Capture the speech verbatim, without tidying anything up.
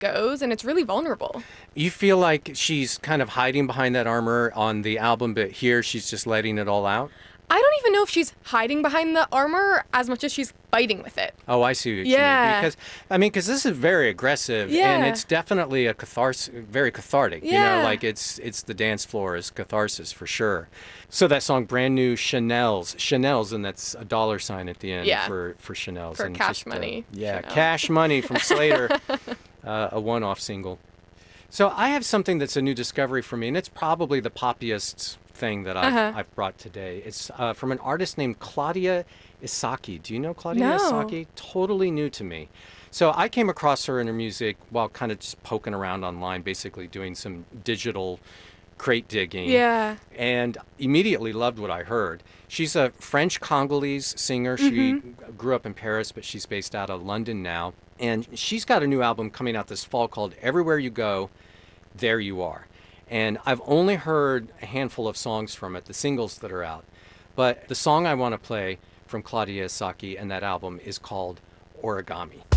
goes, and it's really vulnerable. You feel like she's kind of hiding behind that armor on the album, but here she's just letting it all out? I don't even know if she's hiding behind the armor as much as she's fighting with it. Oh, I see what Yeah. you mean. Because, I mean, because this is very aggressive, Yeah. and it's definitely a catharsis, very cathartic. You Yeah. know, like it's it's the dance floor is catharsis for sure. So that song, Brand New Chanel's, Chanel's, and that's a dollar sign at the end Yeah. for, for Chanel's. For and Cash just, uh, Money, yeah, Chanel. Cash Money from Slater, uh, a one-off single. So I have something that's a new discovery for me, and it's probably the poppiest thing that I've, Uh-huh. I've brought today. It's uh, from an artist named Claudia Isaki. Do you know Claudia No. Isaki? Totally new to me. So I came across her and her music while kind of just poking around online, basically doing some digital crate digging. Yeah. And immediately loved what I heard. She's a French Congolese singer. She Mm-hmm. grew up in Paris, but she's based out of London now. And she's got a new album coming out this fall called Everywhere You Go, There You Are. And I've only heard a handful of songs from it, the singles that are out. But the song I want to play from Claudia Isaki and that album is called Origami.